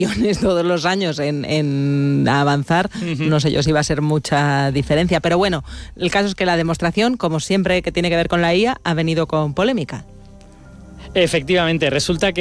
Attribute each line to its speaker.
Speaker 1: todos los años en avanzar, no sé yo si va a ser mucha diferencia. Pero bueno, el caso es que la demostración, como siempre que tiene que ver con la IA, ha venido con polémica.
Speaker 2: Efectivamente, resulta que